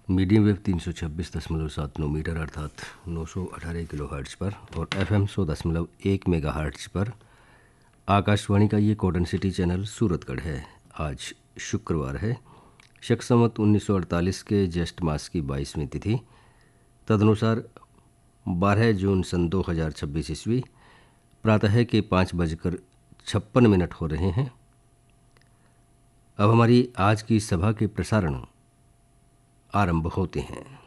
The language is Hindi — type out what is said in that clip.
मीडियम वेव 326.79 मीटर अर्थात 918 किलो हर्ट्ज पर और FM 100.1 मेगा हर्ट्ज पर आकाशवाणी का ये कॉटन सिटी चैनल सूरतगढ़ है। आज शुक्रवार है, शक संवत 1948 के ज्येष्ठ मास की 22वीं तिथि, तदनुसार 12 जून सन 2026 ईस्वी प्रातः के 5:56 हो रहे हैं। अब हमारी आज की सभा के प्रसारण आरंभ होते हैं।